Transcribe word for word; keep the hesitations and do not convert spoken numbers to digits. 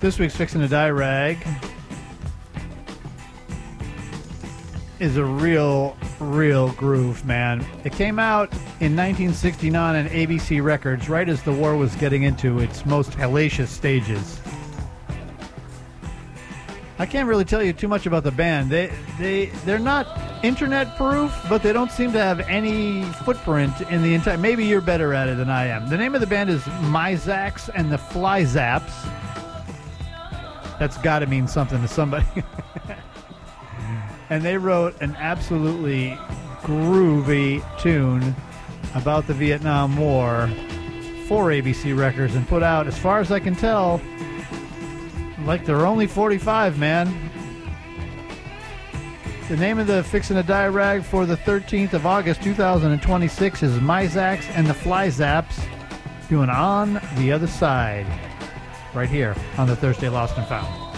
This week's Fixin' to Die Rag is a real, real groove, man. It came out in nineteen sixty-nine on A B C Records, right as the war was getting into its most hellacious stages. I can't really tell you too much about the band. They, they, they're not internet-proof, but they don't seem to have any footprint in the entire... Maybe you're better at it than I am. The name of the band is Myzax and the Fly Zaps. That's got to mean something to somebody. And they wrote an absolutely groovy tune about the Vietnam War for A B C Records and put out, as far as I can tell, like they're only forty-five, man. The name of the Fixin' to Die Rag for the thirteenth of August two thousand twenty-six is Myzax and the Fly Zaps doing On the Other Side, right here on the Thursday Lost and Found.